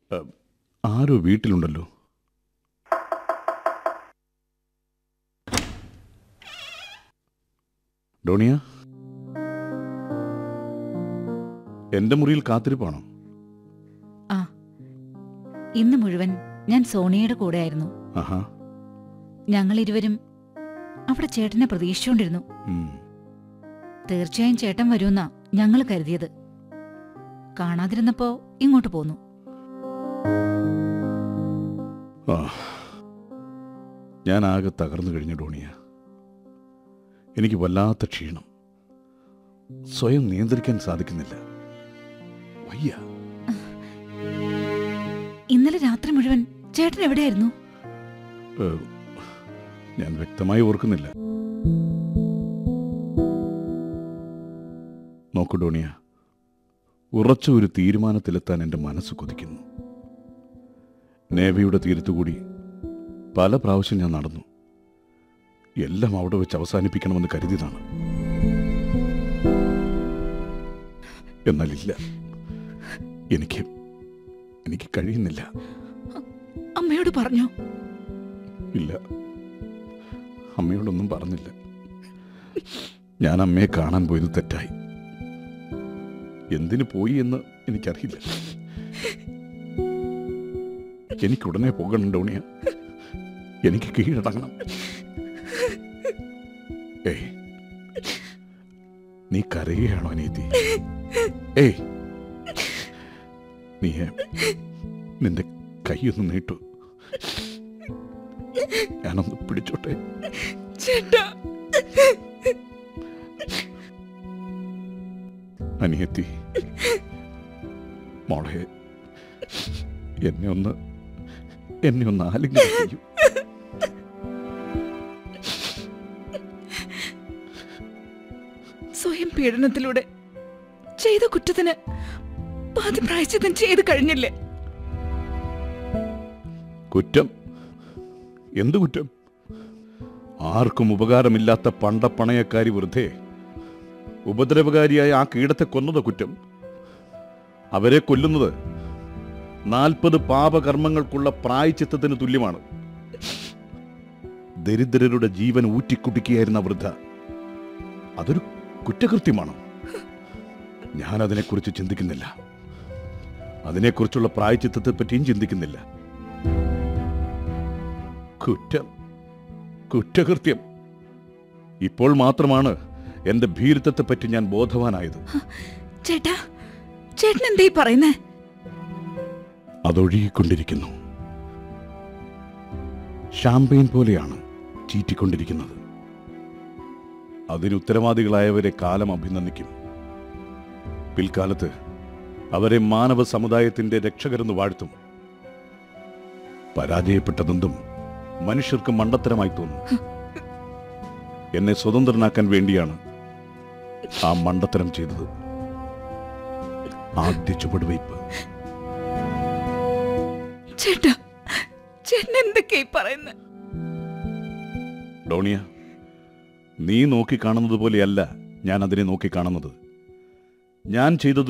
ആരോ വീട്ടിലുണ്ടല്ലോ. ഡോണിയ, എന്റെ മുറിയിൽ കാത്തിരിപ്പാണോ? ആ, ഇന്ന് മുഴുവൻ ഞാൻ സോണിയയുടെ കൂടെയായിരുന്നു. ആഹാ. ഞങ്ങൾ ഇരുവരും അവിടെ ചേട്ടനെ പ്രതീക്ഷിച്ചുകൊണ്ടിരുന്നു. തീർച്ചയായും ചേട്ടൻ വരുമെന്നാ ഞങ്ങൾ കരുതിയത്. കാണാതിരുന്നപ്പോ ഇങ്ങോട്ട് പോന്നു. ഞാൻ ആകെ തകർന്നു കഴിഞ്ഞു ഡോണിയ. എനിക്ക് വല്ലാത്ത ക്ഷീണം. സ്വയം നിയന്ത്രിക്കാൻ സാധിക്കുന്നില്ല. വയ്യ. ഇന്നലെ രാത്രി മുഴുവൻ ചേട്ടൻ എവിടെയായിരുന്നു? ഞാൻ വ്യക്തമായി ഓർക്കുന്നില്ല. നോക്കൂ ഡോണിയ, ഉറച്ച ഒരു തീരുമാനത്തിലെത്താൻ എൻ്റെ മനസ്സ് കൊതിക്കുന്നു. നേവിയുടെ തീരത്തുകൂടി പല പ്രാവശ്യം ഞാൻ നടന്നു. എല്ലാം അവിടെ വെച്ച് അവസാനിപ്പിക്കണമെന്ന് കരുതിയതാണ്. എന്നാലില്ല, എനിക്ക് കഴിയുന്നില്ല. അമ്മയോട് പറഞ്ഞോ? ഇല്ല, അമ്മയോടൊന്നും പറഞ്ഞില്ല. ഞാൻ അമ്മയെ കാണാൻ പോയത് തെറ്റായി. എന്തിനു പോയി എന്ന് എനിക്കറിയില്ല. എനിക്കുടനെ പോകണം ഡോണിയ. എനിക്ക് കീഴടങ്ങണം. ഏയ്, നീ കരയുകയാണോ അനിയത്തി? ഏയ്, നീ നിന്റെ കൈയൊന്ന് നീട്ടു. ഞാനൊന്ന് പിടിച്ചോട്ടെ. അനിയത്തി, മോളെ, എന്നെ ഒന്ന് ആലിംഗനം ചെയ്യൂ. സ്വയം പീഡനത്തിലൂടെ ചെയ്ത കുറ്റത്തിന് പാതി പ്രായശ്ചിത്തം ചെയ്തു കഴിഞ്ഞില്ലേ? കുറ്റം? എന്ത് കുറ്റം? ആർക്കും ഉപകാരമില്ലാത്ത പണ്ടപ്പണയക്കാരി വെറുതെ ഉപദ്രവകാരിയായ ആ കീടത്തെ കൊന്നത് കുറ്റം. അവരെ കൊല്ലുന്നത് 40 പാപകർമ്മങ്ങൾക്കുള്ള പ്രായശ്ചിത്തത്തിന് തുല്യമാണ്. ദരിദ്രരുടെ ജീവൻ ഊറ്റിക്കുടിക്കുകയായിരുന്ന വൃദ്ധ, അതൊരു കുറ്റകൃത്യമാണ്. ഞാൻ അതിനെക്കുറിച്ച് ചിന്തിക്കുന്നില്ല. അതിനെക്കുറിച്ചുള്ള പ്രായശ്ചിത്തത്തെ പറ്റിയും ചിന്തിക്കുന്നില്ല. കുറ്റകൃത്യം. ഇപ്പോൾ മാത്രമാണ് എന്റെ ഭീരുത്വത്തെ പറ്റി ഞാൻ ബോധവാനായത്. ചേട്ടൻ എന്തേ പറയുന്നേ? അതൊഴുകിക്കൊണ്ടിരിക്കുന്നു. ഷാമ്പയിൻ പോലെയാണ് ചീറ്റിക്കൊണ്ടിരിക്കുന്നത്. അതിന് ഉത്തരവാദികളായവരെ കാലം അഭിനന്ദിക്കും. പിൽക്കാലത്ത് അവരെ മാനവ സമുദായത്തിന്റെ രക്ഷകരെന്ന് വാഴ്ത്തും. പരാജയപ്പെട്ടതെന്തും മനുഷ്യർക്ക് മണ്ടത്തരമായി തോന്നും. എന്നെ സ്വതന്ത്രനാക്കാൻ വേണ്ടിയാണ് ആ മണ്ടത്തരം ചെയ്തത്. ആദ്യ ചുവടുവയ്പ്. ഡോണിയ, നീ നോക്കി കാണുന്നത് പോലെയല്ല ഞാൻ അതിനെ നോക്കി കാണുന്നത്. ഞാൻ ചെയ്തത്